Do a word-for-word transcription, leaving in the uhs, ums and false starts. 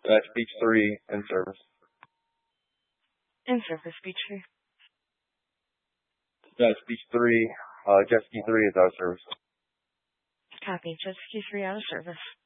That's Beach three in service. In service, Beach three. That's Beach three. Uh, Jet Ski three is out of service. Copy. Jet Ski three out of service.